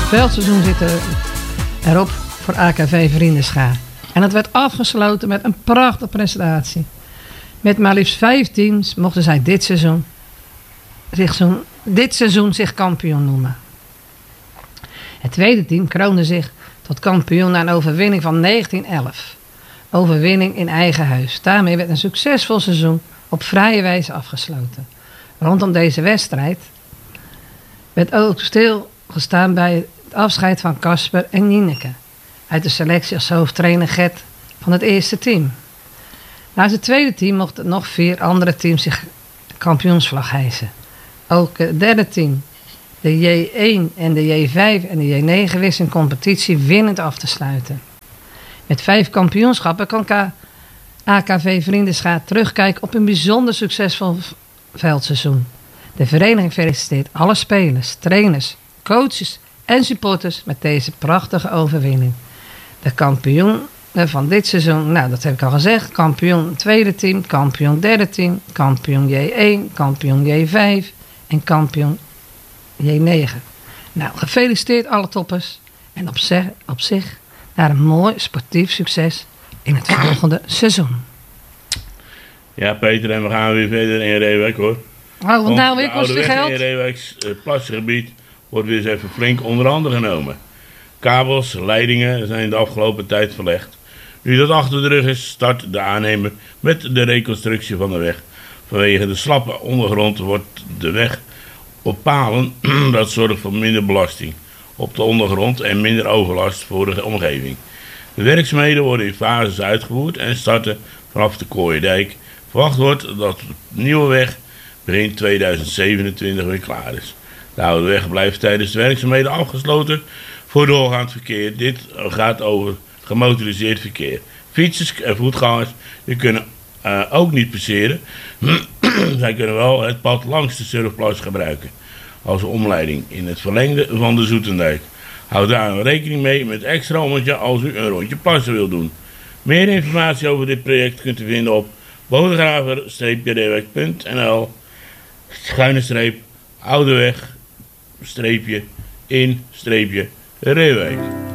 veldseizoen zit erop voor AKV Vriendenschaar. En het werd afgesloten met een prachtige prestatie. Met maar liefst 5 teams mochten zij dit seizoen zich kampioen noemen. Het tweede team kroonde zich tot kampioen na een overwinning van 1911. Overwinning in eigen huis. Daarmee werd een succesvol seizoen op vrije wijze afgesloten. Rondom deze wedstrijd werd ook stilgestaan bij het afscheid van Casper en Nieneke uit de selectie als hoofdtrainer Gert van het eerste team. Naast het tweede team mochten nog 4 andere teams zich kampioensvlag hijsen. Ook het derde team, de J1 en de J5 en de J9 wisten een competitie winnend af te sluiten. Met 5 kampioenschappen kan AKV Vriendenschaar terugkijken op een bijzonder succesvol veldseizoen. De vereniging feliciteert alle spelers, trainers, coaches en supporters met deze prachtige overwinning. De kampioen van dit seizoen, nou dat heb ik al gezegd, kampioen tweede team, kampioen derde team, kampioen J1, kampioen J5 en kampioen J9. Nou, gefeliciteerd alle toppers en op zich naar een mooi sportief succes in het volgende seizoen. Ja, Peter, en we gaan weer verder in Reewijk, hoor. Oh, want nou weer kost het geld. In Reewijks plasgebied wordt weer eens even flink onder handen genomen. Kabels, leidingen zijn de afgelopen tijd verlegd. Nu dat achter de rug is, start de aannemer met de reconstructie van de weg. Vanwege de slappe ondergrond wordt de weg op palen, dat zorgt voor minder belasting op de ondergrond en minder overlast voor de omgeving. De werkzaamheden worden in fases uitgevoerd en starten vanaf de Kooiendijk. Verwacht wordt dat de nieuwe weg begin 2027 weer klaar is. De oude weg blijft tijdens de werkzaamheden afgesloten voor doorgaand verkeer. Dit gaat over gemotoriseerd verkeer. Fietsers en voetgangers die kunnen ook niet passeren. Zij kunnen wel het pad langs de Surfplas gebruiken als omleiding in het verlengde van de Zoetendijk. Houd daar rekening mee met extra ommetje als u een rondje plassen wilt doen. Meer informatie over dit project kunt u vinden op bodegraver-reewijk.nl /oudeweg-in-Reewijk.